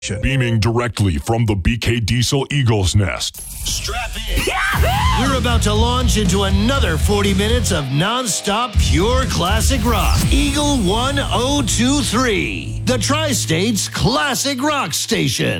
Beaming directly from the BK Diesel Eagle's Nest. Strap in. We're about to launch into another 40 minutes of non-stop pure classic rock. Eagle 1023, the Tri-State's classic rock station.